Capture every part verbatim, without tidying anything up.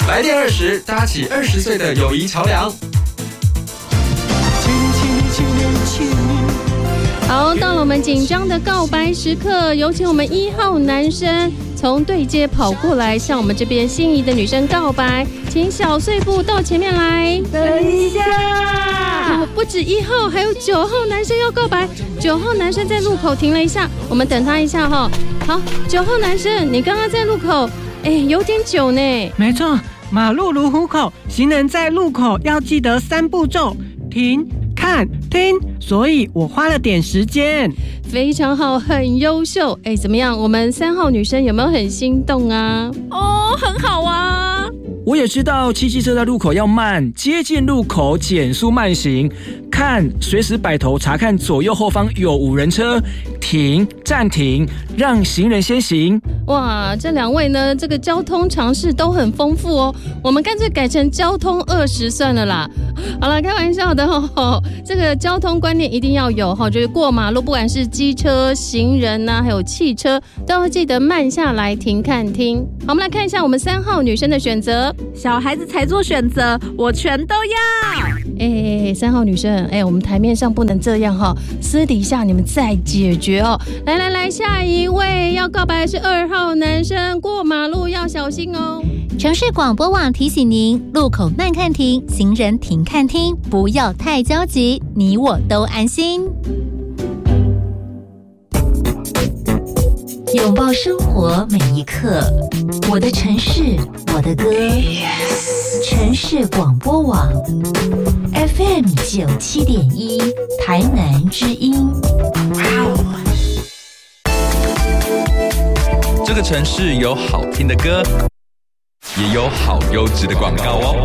来电二十，搭起二十岁的友谊桥梁。 好，到了我们紧张的告白时刻，有请我们一号男生从对街跑过来，向我们这边心仪的女生告白，请小碎步到前面来。 等一下， 不止一号，还有九号男生要告白。九号男生在路口停了一下，我们等他一下哈。好，九号男生，你刚刚在路口，哎，有点久呢。 没错，马路如虎口，行人在路口要记得三步骤：停、看、听。所以我花了点时间。 非常好，很优秀。哎，怎么样？我们三号女生有没有很心动啊？ 哦，很好啊。 我也知道骑机车在路口要慢，接近路口减速慢行，看随时摆头查看左右后方有无人车，停暂停，让行人先行。 哇，这两位呢，这个交通常识都很丰富哦。我们干脆改成交通二十算了啦。好了，开玩笑的哦。这个交通观念一定要有哈，就是过马路，不管是机车、行人呐、啊，还有汽车，都要记得慢下来停看听。好，我们来看一下我们三号女生的选择。 小孩子才做选择，我全都要。 哎、欸，三号女生，哎、欸，我们台面上不能这样哈，私底下你们再解决哦。来来来，下一位要告白的是二号男生，过马路要小心哦。 城市广播网提醒您：路口慢看停，行人停看听，不要太焦急，你我都安心。拥抱生活每一刻，我的城市，我的歌。城市广播网 F M 九七点一，台南之音。 这个城市有好听的歌，也有好优质的广告哦。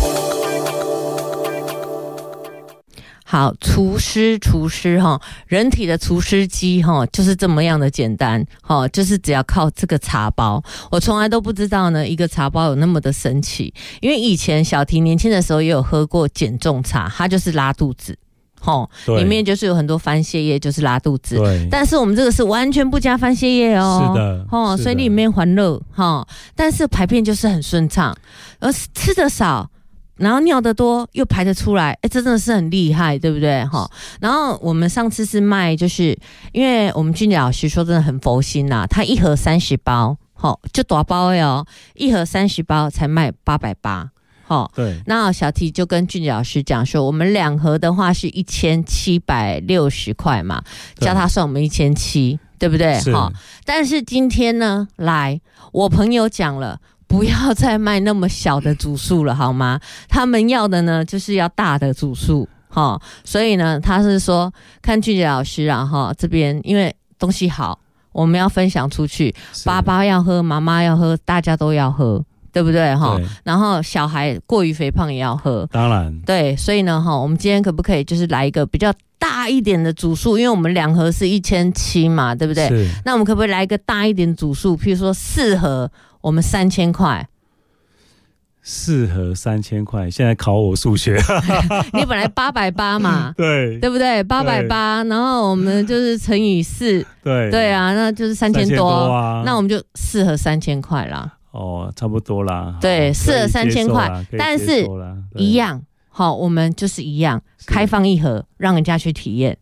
好，除湿除湿哈，人体的除湿机哈就是这么样的简单哈，就是只要靠这个茶包。我从来都不知道呢，一个茶包有那么的神奇。因为以前小婷年轻的时候也有喝过减重茶，它就是拉肚子。吼，里面就是有很多番泻叶，就是拉肚子。 对， 但是我们这个是完全不加番泻叶哦。 是的， 吼，所以里面环热哈，但是排便就是很顺畅，而吃的少。然后尿得多又排得出来，哎，这真的是很厉害，对不对？哈。然后我们上次是卖，就是因为我们俊杰老师说真的很佛心呐、啊，他一盒三十包，好，就大包哦，一盒三十包才卖八百八，好。 对。 那小T就跟俊杰老师讲说，我们两盒的话是一千七百六十块嘛，叫他算我们一千七，对不对？哈。但是今天呢，来，我朋友讲了。不要再卖那么小的组数了，好吗？他们要的呢，就是要大的组数，哈。所以呢，他是说，看俊杰老师啊，哈，这边因为东西好，我们要分享出去，爸爸要喝，妈妈要喝，大家都要喝，对不对？哈。然后小孩过于肥胖也要喝， 当然， 对。所以呢，哈，我们今天可不可以就是来一个比较大一点的组数？因为我们两盒是一千七嘛，对不对？那我们可不可以来一个大一点的组数？譬如说四盒。我们三千块， 四盒三千块，现在考我数学。 你本来八百八嘛， 对对不对？八百八，然后我们就是乘以四， 对对啊，那就是三千多啊。 那我们就四盒三千块啦。 哦，差不多啦。 对，四盒三千块，但是一样，好，我们就是一样，开放一盒，让人家去体验。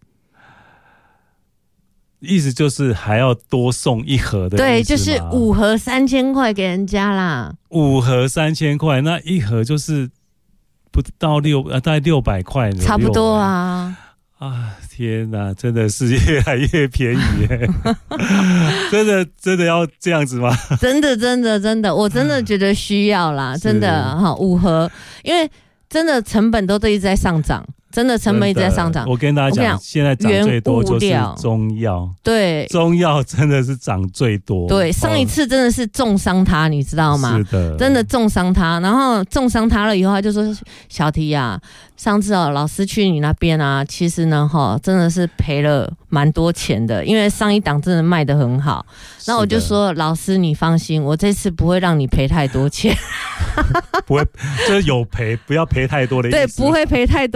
意思就是还要多送一盒的， 对，就是五盒三千块给人家啦。 五盒三千块，那一盒就是不到六，呃，大概六百块， 差不多啊。 啊，天哪，真的是越来越便宜耶！真的真的要这样子吗？ 真的真的真的，我真的觉得需要啦，真的哈，五盒，因为真的成本都都一直在上涨。真的成本一直在上涨。 我跟大家讲，现在涨最多就是中药， 对， 中药真的是涨最多。 对，上一次真的是重伤他，你知道吗？ 是的， 真的重伤他。然后重伤他了以后，他就说：“小T啊，上次哦，老师去你那边啊，其实呢，哈，真的是赔了蛮多钱的，因为上一档真的卖得很好。”那我就说：“老师，你放心，我这次不会让你赔太多钱。” 不会，就是有赔，不要赔太多的意思。 对，不会赔太多钱。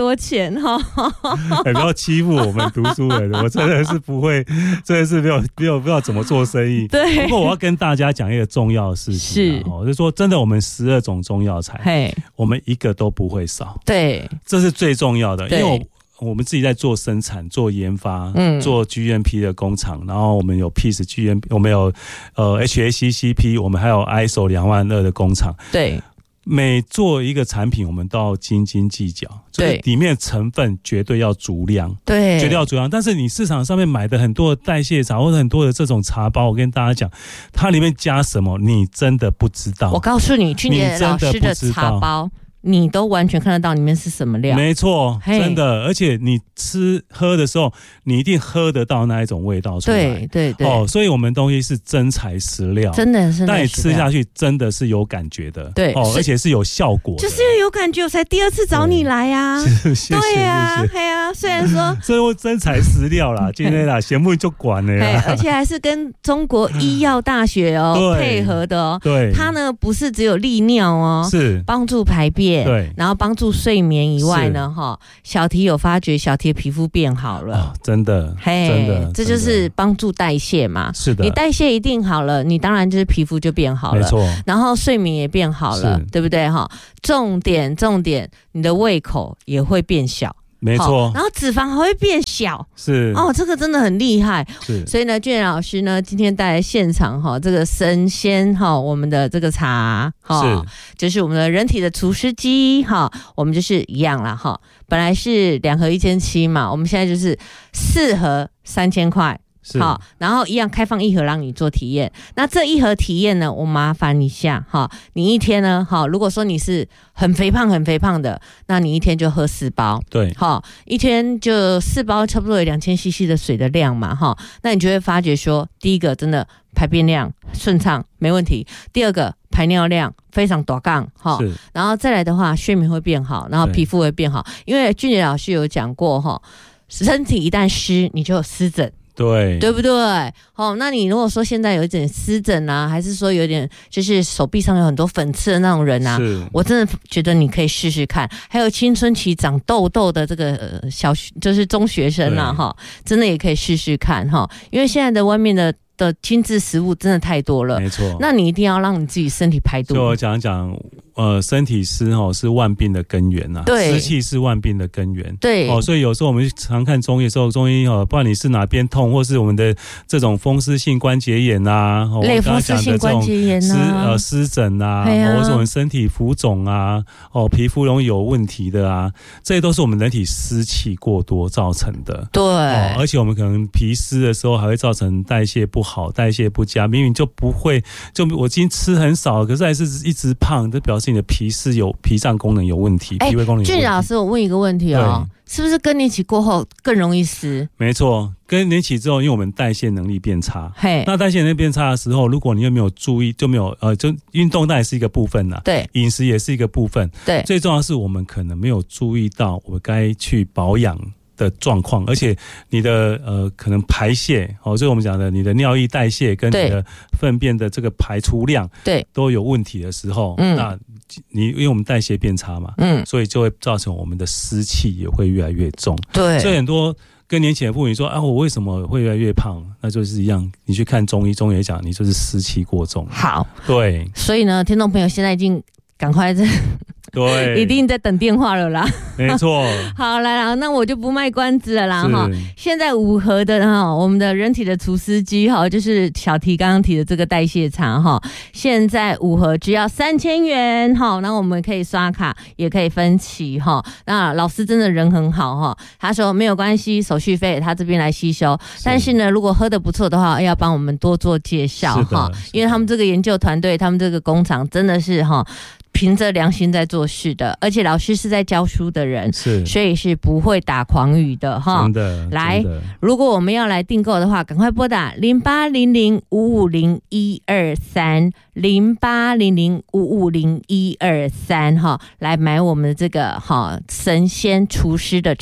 点哈。 欸、不要欺负我们读书人，我真的是不会，真的是没有没有不知道怎么做生意。 对， 不过我要跟大家讲一个重要的事情、啊，是，哦，就是说真的，我们十二种中药材，我们一个都不会少。 对，这是最重要的，因为我。我们自己在做生产、做研发、嗯、做 G M P 的工厂，然后我们有 P E A C G M P， 我们有呃 H A C C P， 我们还有 I S O 两万二的工厂。 对， 每做一个产品，我们都要斤斤计较，就是里面成分绝对要足量， 对， 绝对要足量。但是你市场上面买的很多的代谢茶或者很多的这种茶包，我跟大家讲，它里面加什么，你真的不知道。 我告诉你，俊杰老师的茶包。你都完全看得到里面是什么料， 没错，真的，而且你吃喝的时候，你一定喝得到那一种味道出来， 对对对， 哦，所以我们东西是真材实料， 真的是， 但你吃下去真的是有感觉的， 对， 哦，而且是有效果的， 就是因为有感觉，我才第二次找你来呀、啊，对呀，对呀，虽然说这真材实料啦，今天啦，节目就管了呀， 而且还是跟中国医药大学哦配合的哦， 对， 它呢不是只有利尿哦， 是帮助排便。 对， 然后帮助睡眠以外呢，哈，小提有发觉小提的皮肤变好了， 哦、真的， 嘿， 真的， 这就是帮助代谢嘛。 是的， 你代谢一定好了，你当然就是皮肤就变好了， 没错。 然后睡眠也变好了，对不对？哈，重点重点，你的胃口也会变小。 没错， 然后脂肪还会变小， 是哦，这个真的很厉害。 是， 所以呢，俊老师呢今天带来现场哈，这个神仙哈，我们的这个茶哈，就是我们的人体的除湿机哈，我们就是一样啦哈，本来是两盒一千七嘛，我们现在就是四盒三千块。好，然后一样开放一盒让你做体验。那这一盒体验呢，我麻烦一下哈，你一天呢，好，如果说你是很肥胖很肥胖的，那你一天就喝四包， 对， 好，一天就四包，差不多有两千 C C 的水的量嘛，哈，那你就会发觉说，第一个真的排便量顺畅没问题，第二个排尿量非常大杠哈，然后再来的话，睡眠会变好，然后皮肤会变好，因为俊杰老师有讲过哈，身体一旦湿，你就有湿疹。 对， 对不对？哦，那你如果说现在有一点湿疹啊，还是说有点就是手臂上有很多粉刺的那种人啊，我真的觉得你可以试试看。还有青春期长痘痘的这个、呃、小就是中学生啊，哈，真的也可以试试看哈，因为现在的外面的。的精致食物真的太多了， 没错。 那你一定要让你自己身体排毒。 就我讲讲，呃，身体湿哦是万病的根源呐、啊， 对， 湿气是万病的根源， 对。 哦，所以有时候我们常看中医的时候，中医哦，不管你是哪边痛，或是我们的这种风湿性关节炎呐、啊， 类风湿性关节炎湿呃湿疹啊，啊或是我们身体浮肿啊，哦，皮肤容易有问题的啊，这些都是我们人体湿气过多造成的。 对、 哦，而且我们可能皮湿的时候，还会造成代谢不好。好，代谢不佳，明明就不会，就我今天吃很少，可是还是一直胖，这表示你的脾是有脾脏功能有问题，脾胃功能有问题。 俊老师，我问一个问题哦，是不是更年期过后更容易湿？ 没错，更年期之后，因为我们代谢能力变差， 嘿， 那代谢能力变差的时候，如果你又没有注意，就没有呃，就运动当然是一个部分啦， 对， 饮食也是一个部分， 对， 最重要的是我们可能没有注意到，我该去保养的状况，而且你的呃可能排泄哦，就是我们讲的你的尿液代谢跟你的粪便的这个排出量对都有问题的时候，嗯，那你因为我们代谢变差嘛，嗯，所以就会造成我们的湿气也会越来越重， 对， 所以很多更年期的妇女说啊，我为什么会越来越胖？那就是一样，你去看中医，中医也讲你就是湿气过重。 好， 对， 所以呢，听众朋友现在已经赶快在。 对， 一定在等电话了啦。 没错。 好，来啦，那我就不卖关子了啦哈。现在五盒的哈，我们的人体的除湿机哈，就是小提刚刚提的这个代谢茶哈，现在五盒只要三千元哈。那我们可以刷卡，也可以分期哈。那老师真的人很好哈，他说没有关系，手续费他这边来吸收。但是呢，如果喝得不错的话，要帮我们多做介绍哈，因为他们这个研究团队，他们这个工厂真的是哈。凭着良心在做事的，而且老师是在教书的人， 是， 所以是不会打诳语的哈。 真的， 来，如果我们要来订购的话，赶快拨打零八零零五五零一二三零八零零五五零一二三哈，来买我们的这个哈神仙厨师的茶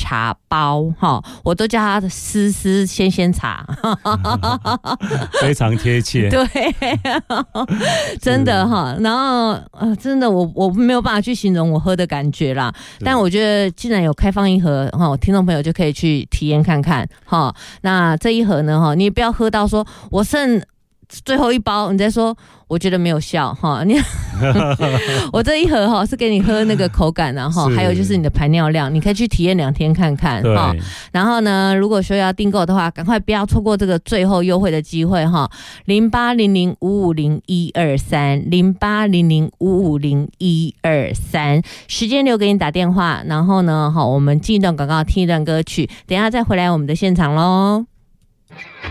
包哈，我都叫它丝丝鲜鲜茶， 非常贴切。 对，真的哈。然后呃，真的我我没有办法去形容我喝的感觉啦。但我觉得既然有开放一盒哈，听众朋友就可以去体验看看哈。那这一盒呢哈，你不要喝到说我剩最后一包，你再说我觉得没有效哈。你我这一盒哈是给你喝那个口感，然后还有就是你的排尿量，你可以去体验两天看看哈。然后呢，如果说要订购的话，赶快不要错过这个最后优惠的机会哈。零八零零五五零一二三零八零零五五零一二三，时间留给你打电话，然后呢，好，我们进一段广告，听一段歌曲，等一下再回来我们的现场喽。